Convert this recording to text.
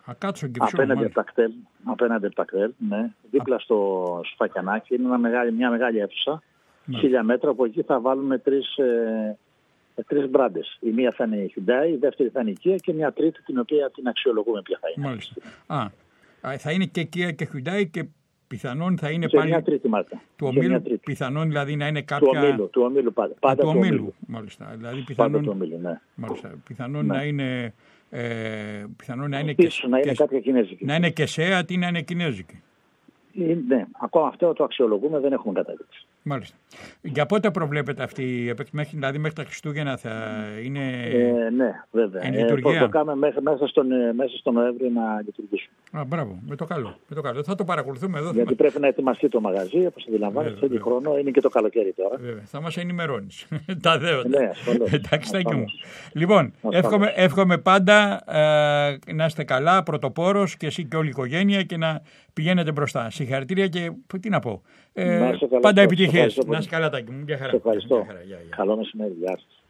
Ακάτσο και Κυψέλη. Απέναντι από τα κτέλ, ναι. Δίπλα στο Σφακιανάκι είναι μια μεγάλη αίθουσα, 1000 μέτρα, από εκεί θα βάλουμε τρεις μπράντες. Η μία θα είναι η Hyundai, η δεύτερη θα είναι η Kia και μια τρίτη την οποία την αξιολογούμε ποια θα είναι. Μάλιστα. Θα είναι και Kia και Hyundai και πιθανόν θα είναι και πάλι μια τρίτη μάρκα. Του ομίλου, πιθανόν δηλαδή να είναι κάποια... Του ομίλου πάντα. Του ομίλου, μάλιστα. Δηλαδή πιθανόν, του ομίλου, ναι. Μάλιστα. Πιθανόν να είναι... πιθανόν να είναι κάποια κινέζικη. Να είναι και SEAT ή να είναι κινέζικη. Ναι, ακόμα αυτό το αξιολογούμε, δεν έχουμε κατάληξη. Μάλιστα. Για πότε προβλέπετε αυτή η επέκταση, δηλαδή μέχρι τα Χριστούγεννα θα είναι ναι, βέβαια. εν λειτουργία? Το κάνουμε μέσα στο Νοέμβριο να λειτουργήσουμε. Μπράβο, με το καλό. Θα το παρακολουθούμε εδώ. Γιατί πρέπει να ετοιμαστεί το μαγαζί, όπως αντιλαμβάνεστε, τέτοιο χρόνο είναι και το καλοκαίρι τώρα. Βέβαια. Θα μας ενημερώνεις. Τα δέοντα. Ναι, ασφαλώς. Εντάξει, Τάκη μου. Λοιπόν, εύχομαι πάντα να είστε καλά, πρωτοπόρος και εσύ και όλη η οικογένεια και να πηγαίνετε μπροστά. Συγχαρητήρια και τι να πω. Πάντα επιτυχίες. Να είσαι καλά, Τάκη μου. Σε ευχαριστώ. Καλό μεσημέρι. Γεια σας.